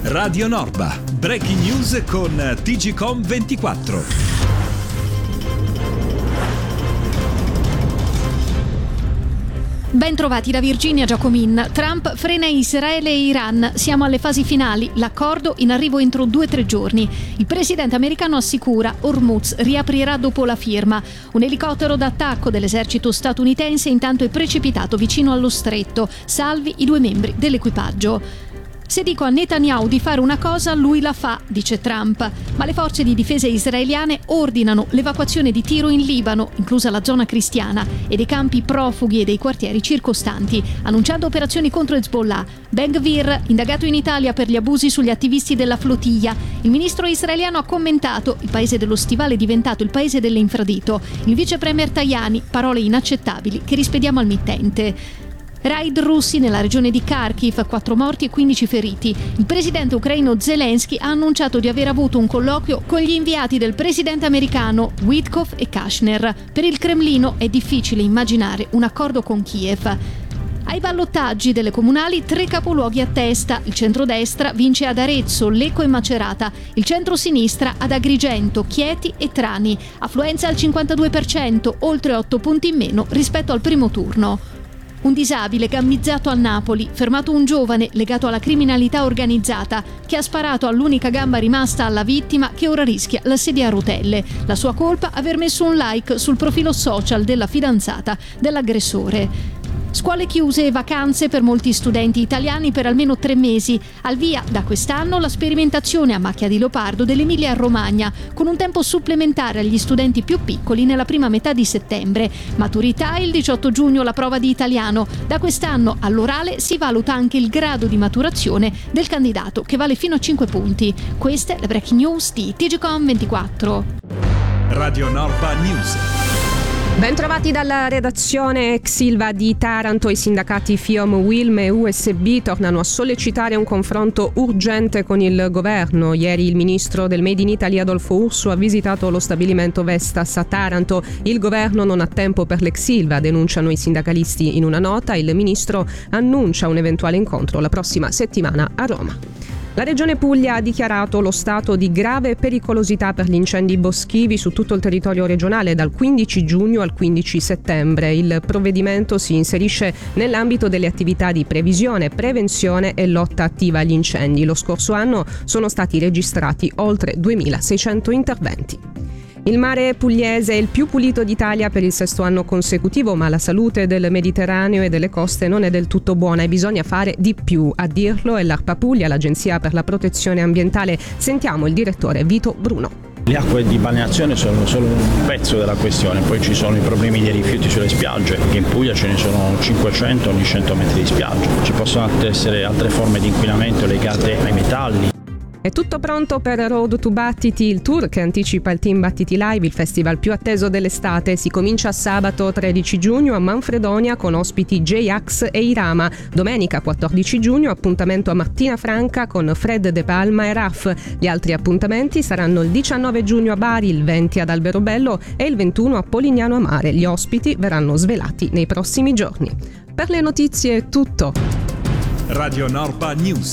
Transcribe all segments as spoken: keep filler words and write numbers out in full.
Radio Norba, breaking news con T G C O M ventiquattro. Ben trovati da Virginia Giacomin. Trump frena Israele e Iran. Siamo alle fasi finali. L'accordo in arrivo entro due o tre giorni. Il presidente americano assicura Hormuz riaprirà dopo la firma. Un elicottero d'attacco dell'esercito statunitense intanto è precipitato vicino allo stretto, salvi i due membri dell'equipaggio. Se dico a Netanyahu di fare una cosa, lui la fa, dice Trump. Ma le forze di difesa israeliane ordinano l'evacuazione di Tiro in Libano, inclusa la zona cristiana, e dei campi profughi e dei quartieri circostanti, annunciando operazioni contro Hezbollah. Ben Gvir, indagato in Italia per gli abusi sugli attivisti della flottiglia. Il ministro israeliano ha commentato: il paese dello stivale è diventato il paese dell'infradito. Il vice premier Tajani, parole inaccettabili che rispediamo al mittente. Raid russi nella regione di Kharkiv, quattro morti e quindici feriti. Il presidente ucraino Zelensky ha annunciato di aver avuto un colloquio con gli inviati del presidente americano Witkoff e Kushner. Per il Cremlino è difficile immaginare un accordo con Kiev. Ai ballottaggi delle comunali, tre capoluoghi a testa. Il centrodestra vince ad Arezzo, Lecco e Macerata. Il centrosinistra ad Agrigento, Chieti e Trani. Affluenza al cinquantadue per cento, oltre otto punti in meno rispetto al primo turno. Un disabile gambizzato a Napoli, fermato un giovane legato alla criminalità organizzata che ha sparato all'unica gamba rimasta alla vittima, che ora rischia la sedia a rotelle. La sua colpa: aver messo un like sul profilo social della fidanzata dell'aggressore. Scuole chiuse e vacanze per molti studenti italiani per almeno tre mesi. Al via da quest'anno la sperimentazione a macchia di leopardo dell'Emilia-Romagna, con un tempo supplementare agli studenti più piccoli nella prima metà di settembre. Maturità il diciotto giugno la prova di italiano. Da quest'anno all'orale si valuta anche il grado di maturazione del candidato, che vale fino a cinque punti. Queste le breaking news di T G C O M ventiquattro. Radio Norba News. Ben trovati dalla redazione. Ex Ilva di Taranto. I sindacati FIOM, UILM e U S B tornano a sollecitare un confronto urgente con il governo. Ieri il ministro del Made in Italy Adolfo Urso ha visitato lo stabilimento Vestas a Taranto. Il governo non ha tempo per l'ex Ilva, denunciano i sindacalisti in una nota. Il ministro annuncia un eventuale incontro la prossima settimana a Roma. La Regione Puglia ha dichiarato lo stato di grave pericolosità per gli incendi boschivi su tutto il territorio regionale dal quindici giugno al quindici settembre. Il provvedimento si inserisce nell'ambito delle attività di previsione, prevenzione e lotta attiva agli incendi. Lo scorso anno sono stati registrati oltre duemilaseicento interventi. Il mare pugliese è il più pulito d'Italia per il sesto anno consecutivo, ma la salute del Mediterraneo e delle coste non è del tutto buona e bisogna fare di più. A dirlo è l'ARPA Puglia, l'Agenzia per la Protezione Ambientale. Sentiamo il direttore Vito Bruno. Le acque di balneazione sono solo un pezzo della questione, poi ci sono i problemi dei rifiuti sulle spiagge, che in Puglia ce ne sono cinquecento ogni cento metri di spiaggia. Ci possono essere altre forme di inquinamento legate ai metalli. È tutto pronto per Road to Battiti, il tour che anticipa il Team Battiti Live, il festival più atteso dell'estate. Si comincia sabato tredici giugno a Manfredonia con ospiti J-Ax e Irama. Domenica quattordici giugno appuntamento a Martina Franca con Fred De Palma e Raff. Gli altri appuntamenti saranno il diciannove giugno a Bari, il venti ad Alberobello e il ventuno a Polignano a Mare. Gli ospiti verranno svelati nei prossimi giorni. Per le notizie è tutto. Radio Norba News.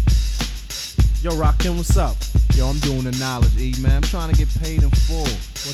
Yo, Rakim, what's up? Yo, I'm doing the knowledge, E, man. I'm trying to get paid in full. What